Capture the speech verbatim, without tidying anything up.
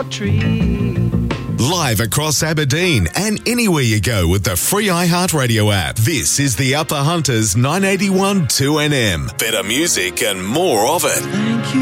your tree. Live across Aberdeen and anywhere you go with the free iHeartRadio app. This is the Upper Hunters nine eighty-one two N M. Better music and more of it. Thank you.